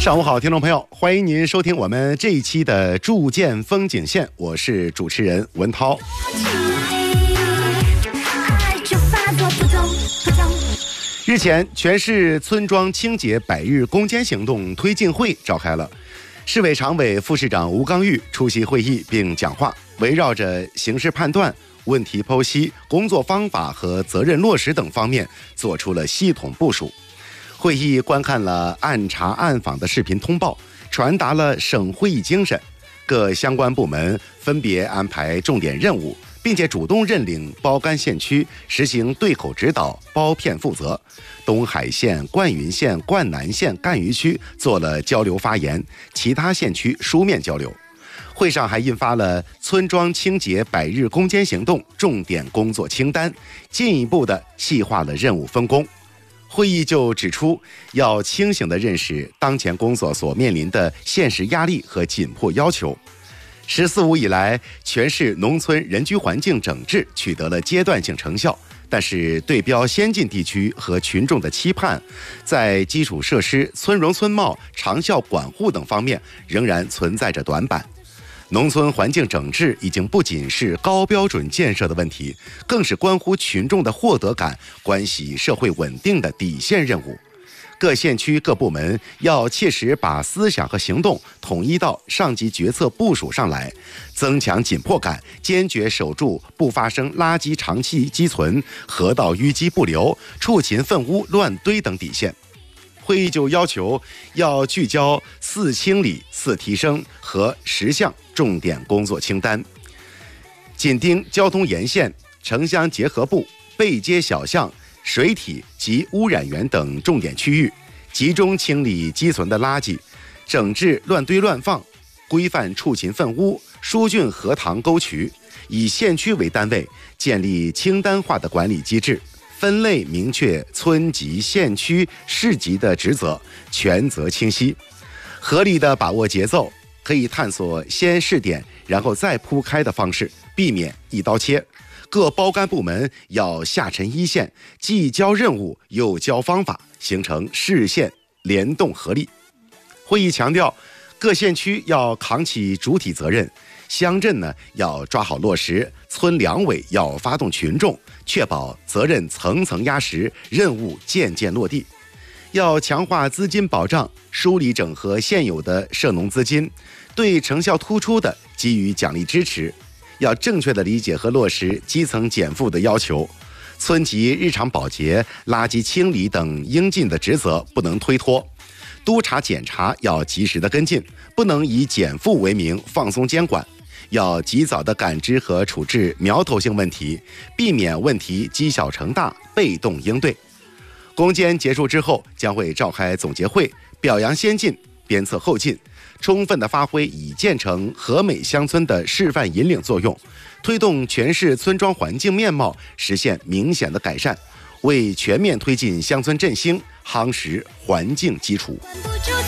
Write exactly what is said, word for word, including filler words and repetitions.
上午好，听众朋友，欢迎您收听我们这一期的筑建风景线，我是主持人文涛。日前，全市村庄清洁百日攻坚行动推进会召开了，市委常委、副市长吴刚玉出席会议并讲话，围绕着形势判断、问题剖析、工作方法和责任落实等方面做出了系统部署。会议观看了暗查暗访的视频通报，传达了省会议精神。各相关部门分别安排重点任务，并且主动认领包干县区实行对口指导、包片负责。东海县、灌云县、灌南县赣榆区做了交流发言，其他县区书面交流。会上还印发了村庄清洁百日攻坚行动重点工作清单，进一步的细化了任务分工。会议就指出，要清醒地认识当前工作所面临的现实压力和紧迫要求。“十四五”以来，全市农村人居环境整治取得了阶段性成效，但是对标先进地区和群众的期盼，在基础设施、村容村貌、长效管护等方面仍然存在着短板。农村环境整治已经不仅是高标准建设的问题，更是关乎群众的获得感、关系社会稳定的底线任务。各县区各部门要切实把思想和行动统一到上级决策部署上来，增强紧迫感，坚决守住不发生垃圾长期积存、河道淤积不流、畜禽粪污乱堆等底线。会议就要求要聚焦四清理、四提升和十项重点工作清单，紧盯交通沿线、城乡结合部、背街小巷、水体及污染源等重点区域，集中清理积存的垃圾，整治乱堆乱放，规范畜禽粪污，疏浚河塘沟渠，以县区为单位建立清单化的管理机制，分类明确村级、县区、市级的职责，权责清晰，合理的把握节奏，可以探索先试点然后再铺开的方式，避免一刀切。各包干部门要下沉一线，既交任务又交方法，形成市县联动合力。会议强调，各县区要扛起主体责任，乡镇呢要抓好落实，村两委要发动群众，确保责任层层压实，任务渐渐落地。要强化资金保障，梳理整合现有的涉农资金，对成效突出的给予奖励支持。要正确地理解和落实基层减负的要求，村级日常保洁、垃圾清理等应尽的职责不能推脱，督查检查要及时的跟进，不能以减负为名放松监管，要及早的感知和处置苗头性问题，避免问题积小成大，被动应对。攻坚结束之后，将会召开总结会，表扬先进，鞭策后进，充分地发挥以建成和美乡村的示范引领作用，推动全市村庄环境面貌实现明显的改善，为全面推进乡村振兴夯实环境基础。